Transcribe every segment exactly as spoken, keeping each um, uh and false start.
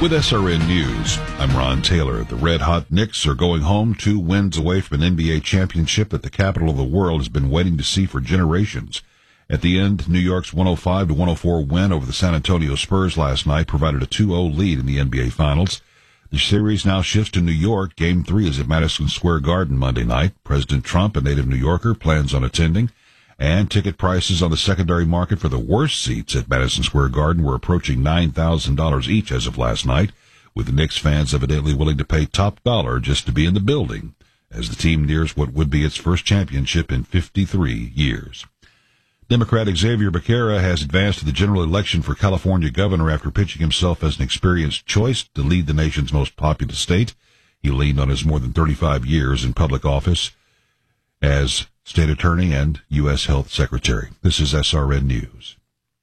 With S R N News, I'm Ron Taylor. The Red Hot Knicks are going home, two wins away from an N B A championship that the capital of the world has been waiting to see for generations. At the end, New York's one oh five to one oh four win over the San Antonio Spurs last night provided a two oh lead in the N B A Finals. The series now shifts to New York. Game three is at Madison Square Garden Monday night. President Trump, a native New Yorker, plans on attending. And ticket prices on the secondary market for the worst seats at Madison Square Garden were approaching nine thousand dollars each as of last night, with the Knicks fans evidently willing to pay top dollar just to be in the building, as the team nears what would be its first championship in fifty-three years. Democrat Xavier Becerra has advanced to the general election for California governor after pitching himself as an experienced choice to lead the nation's most populous state. He leaned on his more than thirty-five years in public office as state attorney and U S health secretary. This is S R N News.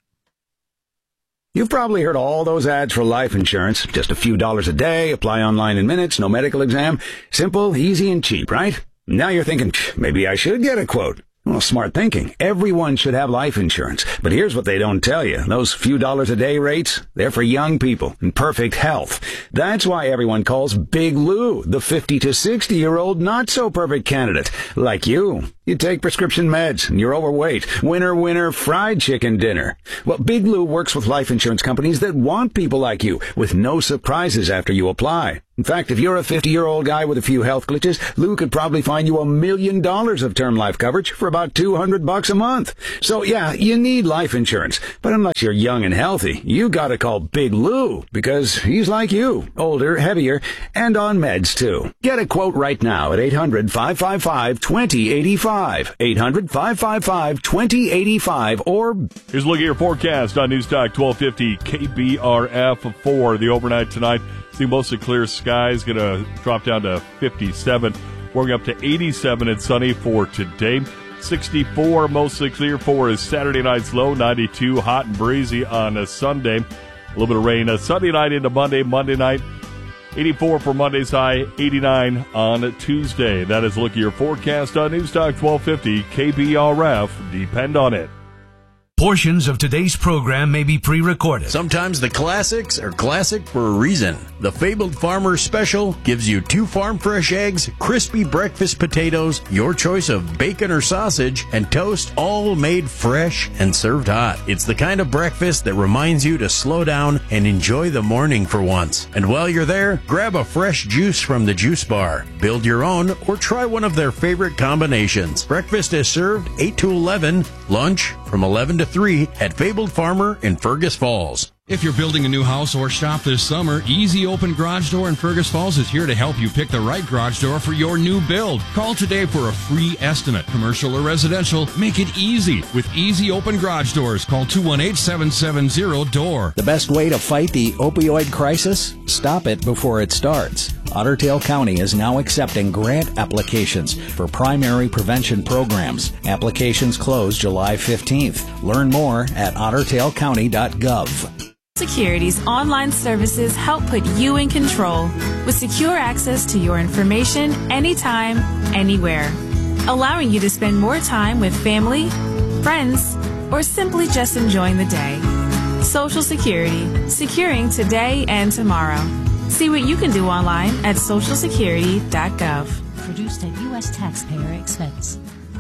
You've probably heard all those ads for life insurance. Just a few dollars a day, apply online in minutes, no medical exam. Simple, easy, and cheap, right? Now you're thinking, maybe I should get a quote. Well, smart thinking. Everyone should have life insurance. But here's what they don't tell you. Those few dollars a day rates, they're for young people in perfect health. That's why everyone calls Big Lou the fifty to sixty-year-old not-so-perfect candidate. Like you. You take prescription meds, and you're overweight. Winner, winner, fried chicken dinner. Well, Big Lou works with life insurance companies that want people like you, with no surprises after you apply. In fact, if you're a fifty-year-old guy with a few health glitches, Lou could probably find you a million dollars of term life coverage for about two hundred bucks a month. So, yeah, you need life insurance. But unless you're young and healthy, you gotta call Big Lou, because he's like you, older, heavier, and on meds, too. Get a quote right now at eight hundred, five five five, two oh eight five. eight hundred, five five five, two oh eight five, or... Here's a look at your forecast on News Talk twelve fifty K B R F for the overnight tonight. See mostly clear skies, going to drop down to fifty-seven, warming up to eighty-seven and sunny for today. sixty-four, mostly clear for is Saturday night's low, ninety-two, hot and breezy on a Sunday. A little bit of rain a Sunday night into Monday, Monday night. eighty-four for Monday's high, eighty-nine on Tuesday. That is a look at your forecast on News Talk twelve fifty K B R F. Depend on it. Portions of today's program may be pre-recorded. Sometimes the classics are classic for a reason. The Fabled Farmer Special gives you two farm fresh eggs, crispy breakfast potatoes, your choice of bacon or sausage, and toast, all made fresh and served hot. It's the kind of breakfast that reminds you to slow down and enjoy the morning for once. And while you're there, grab a fresh juice from the juice bar. Build your own or try one of their favorite combinations. Breakfast is served eight to eleven, lunch from eleven to three at Fabled Farmer in Fergus Falls. If you're building a new house or shop this summer, Easy Open Garage Door in Fergus Falls is here to help you pick the right garage door for your new build. Call today for a free estimate. Commercial or residential, make it easy with Easy Open Garage Doors. Call two one eight, seven seven zero, D O O R. The best way to fight the opioid crisis? Stop it before it starts. Otter Tail County is now accepting grant applications for primary prevention programs. Applications close July fifteenth. Learn more at otter tail county dot gov. Security's online services help put you in control with secure access to your information anytime, anywhere, allowing you to spend more time with family, friends, or simply just enjoying the day. Social Security, securing today and tomorrow. See what you can do online at social security dot gov. Produced at U S taxpayer expense.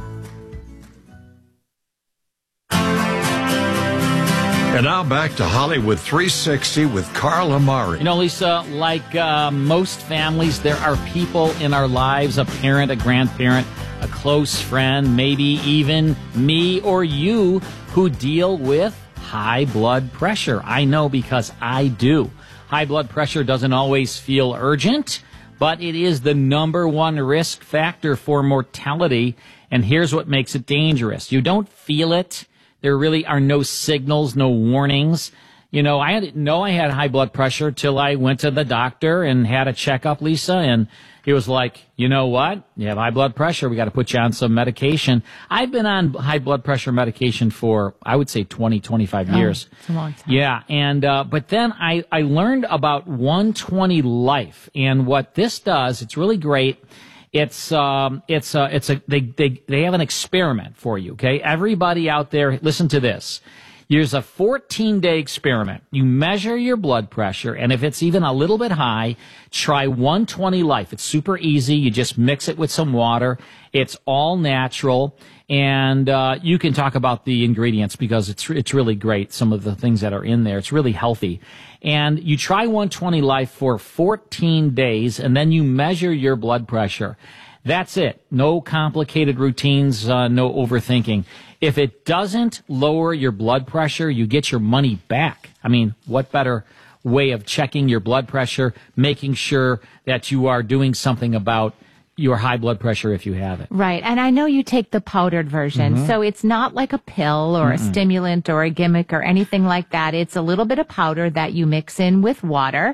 And now back to Hollywood three sixty with Carl Amari. You know, Lisa, like uh, most families, there are people in our lives, a parent, a grandparent, a close friend, maybe even me or you, who deal with high blood pressure. I know because I do. High blood pressure doesn't always feel urgent, but it is the number one risk factor for mortality. And here's what makes it dangerous. You don't feel it. There really are no signals, no warnings. You know, I didn't know I had high blood pressure till I went to the doctor and had a checkup, Lisa, and he was like, you know what? You have high blood pressure. We got to put you on some medication. I've been on high blood pressure medication for, I would say, twenty, twenty-five years. Oh, it's a long time. Yeah, and uh, but then I, I learned about one twenty Life, and what this does, it's really great. It's um it's uh it's a they they they have an experiment for you, okay? Everybody out there, listen to this. There's a fourteen-day experiment. You measure your blood pressure, and if it's even a little bit high, try one twenty Life. It's super easy. You just mix it with some water. It's all natural, and uh, you can talk about the ingredients because it's it's really great, some of the things that are in there. It's really healthy. And you try one twenty Life for fourteen days, and then you measure your blood pressure. That's it. No complicated routines, uh, no overthinking. If it doesn't lower your blood pressure, you get your money back. I mean, what better way of checking your blood pressure, making sure that you are doing something about your high blood pressure if you have it. Right. And I know you take the powdered version, mm-hmm. so it's not like a pill or mm-hmm. a stimulant or a gimmick or anything like that. It's a little bit of powder that you mix in with water,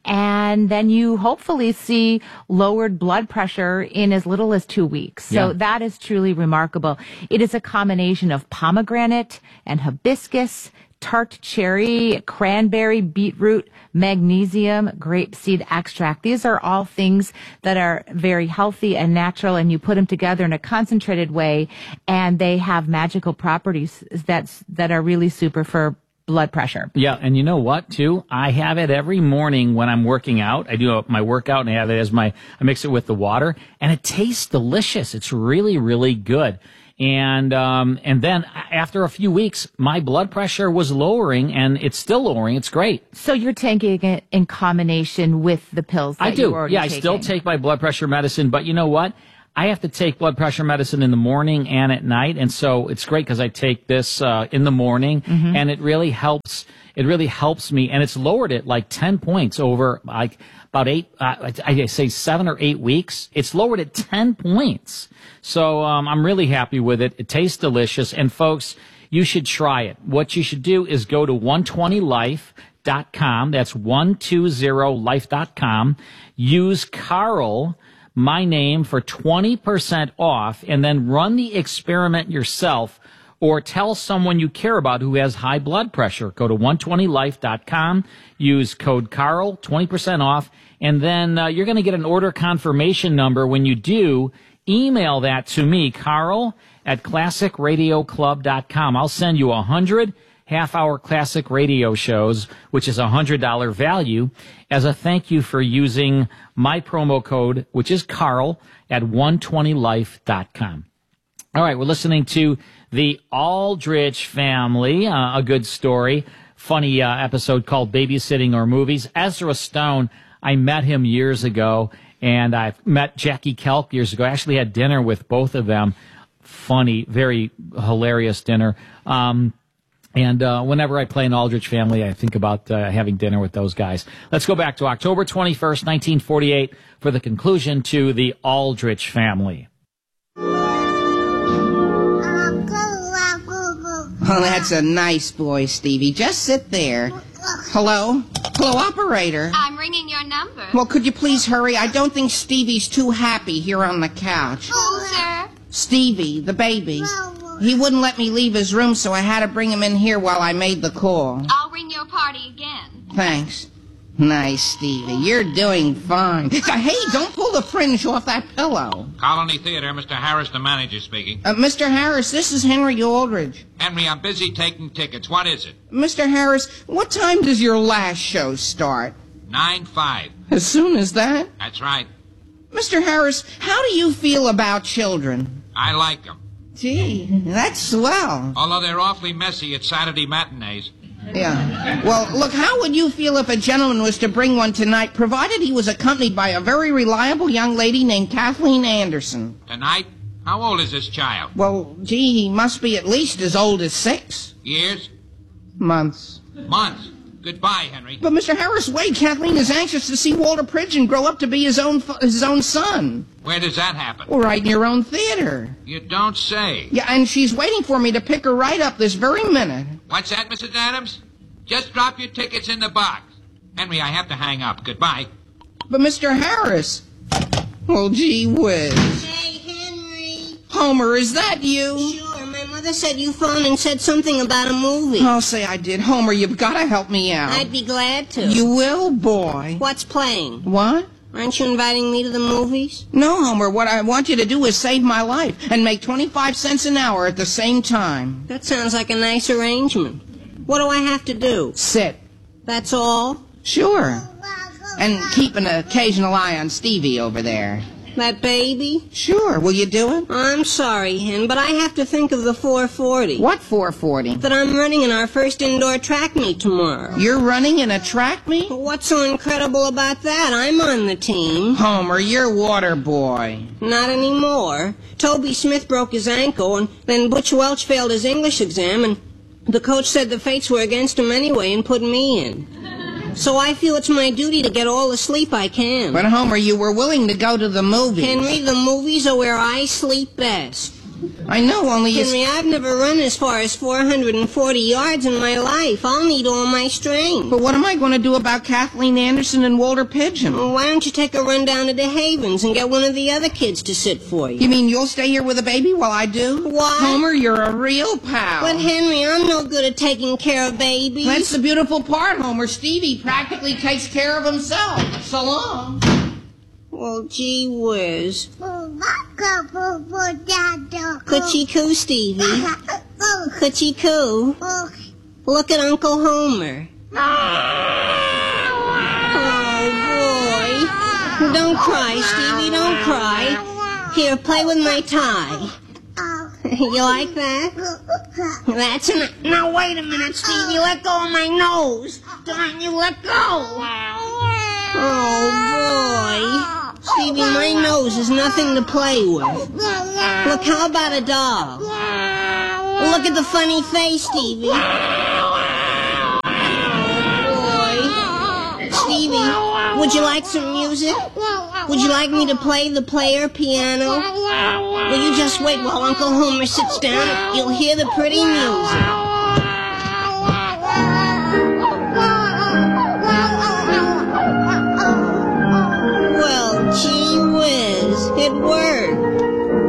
and then you hopefully see lowered blood pressure in as little as two weeks. So yeah. that is truly remarkable. It is a combination of pomegranate and hibiscus, tart cherry, cranberry, beetroot, magnesium, grapeseed extract. These are all things that are very healthy and natural, and you put them together in a concentrated way, and they have magical properties that's, that are really super for blood pressure. Yeah, and you know what, too? I have it every morning when I'm working out. I do my workout, and I have it as my, I mix it with the water, and it tastes delicious. It's really, really good. And, um, and then after a few weeks, my blood pressure was lowering, and it's still lowering. It's great. So you're taking it in combination with the pills that I do. you were already yeah, taking. I still take my blood pressure medicine, but you know what? I have to take blood pressure medicine in the morning and at night, and so it's great because I take this uh, in the morning, mm-hmm. and it really helps. It really helps me, and it's lowered it like ten points over like about eight. Uh, I say seven or eight weeks. It's lowered it ten points. So um, I'm really happy with it. It tastes delicious, and folks, you should try it. What you should do is go to one twenty life dot com. That's one twenty life dot com. Use Carl, my name, for twenty percent off, and then run the experiment yourself, or tell someone you care about who has high blood pressure. Go to one twenty life dot com, use code Carl, twenty percent off, and then uh, you're going to get an order confirmation number. When you do, email that to me, Carl at classic radio club dot com. I'll send you one hundred half-hour classic radio shows, which is a one hundred dollars value, as a thank you for using my promo code, which is Carl, at one twenty life dot com. All right, we're listening to the Aldrich Family, uh, a good story, funny uh, episode called Babysitting or Movies. Ezra Stone, I met him years ago, and I've met Jackie Kelk years ago. I actually had dinner with both of them. Funny, very hilarious dinner. Um, and uh, whenever I play an Aldrich Family, I think about uh, having dinner with those guys. Let's go back to October twenty-first, nineteen forty-eight, for the conclusion to the Aldrich Family. Oh, that's a nice boy, Stevie. Just sit there. Hello? Hello, operator. I'm ringing your number. Well, could you please hurry? I don't think Stevie's too happy here on the couch. Who, sir? Stevie, the baby. He wouldn't let me leave his room, so I had to bring him in here while I made the call. I'll ring your party again. Thanks. Nice, Stevie. You're doing fine. Hey, don't pull the fringe off that pillow. Colony Theater, Mister Harris, the manager speaking. Uh, Mister Harris, this is Henry Aldrich. Henry, I'm busy taking tickets. What is it? Mister Harris, what time does your last show start? nine five. As soon as that? That's right. Mister Harris, how do you feel about children? I like them. Gee, that's swell. Although they're awfully messy at Saturday matinees. Yeah. Well, look, how would you feel if a gentleman was to bring one tonight, provided he was accompanied by a very reliable young lady named Kathleen Anderson? Tonight? How old is this child? Well, gee, he must be at least as old as six. Years? Months. Months. Goodbye, Henry. But Mister Harris, wait, Kathleen is anxious to see Walter Pridgeon grow up to be his own his own son. Where does that happen? Well, right in your own theater. You don't say. Yeah, and she's waiting for me to pick her right up this very minute. What's that, Missus Adams? Just drop your tickets in the box. Henry, I have to hang up. Goodbye. But Mister Harris... Well, gee whiz. Hey, Henry. Homer, is that you? Sure, my mother said you phoned and said something about a movie. I'll say I did. Homer, you've got to help me out. I'd be glad to. You will, boy. What's playing? What? Aren't you inviting me to the movies? No, Homer. What I want you to do is save my life and make twenty-five cents an hour at the same time. That sounds like a nice arrangement. What do I have to do? Sit. That's all? Sure. And keep an occasional eye on Stevie over there. That baby? Sure. Will you do it? I'm sorry, Hen, but I have to think of the four forty. What four forty? That I'm running in our first indoor track meet tomorrow. You're running in a track meet? What's so incredible about that? I'm on the team. Homer, you're water boy. Not anymore. Toby Smith broke his ankle, and then Butch Welch failed his English exam, and the coach said the fates were against him anyway and put me in. So I feel it's my duty to get all the sleep I can. But, Homer, you were willing to go to the movies. Henry, the movies are where I sleep best. I know, only you... Henry, I've never run as far as four hundred forty yards in my life. I'll need all my strength. But what am I going to do about Kathleen Anderson and Walter Pigeon? Well, why don't you take a run down to the Havens and get one of the other kids to sit for you? You mean you'll stay here with the baby while I do? What? Homer, you're a real pal. But, Henry, I'm no good at taking care of babies. That's the beautiful part, Homer. Stevie practically takes care of himself. So long. Well, gee whiz. Coochie coo, Stevie. Coochie coo. Look at Uncle Homer. Oh, boy. Don't cry, Stevie, don't cry. Here, play with my tie. You like that? That's enough. Now, wait a minute, Stevie. Let go of my nose. Darn you, let go. Oh, boy. Stevie, my nose is nothing to play with. Look, how about a dog? Look at the funny face, Stevie. Oh, boy. Stevie, would you like some music? Would you like me to play the player piano? Will you just wait while Uncle Homer sits down? You'll hear the pretty music. Gee whiz, it worked.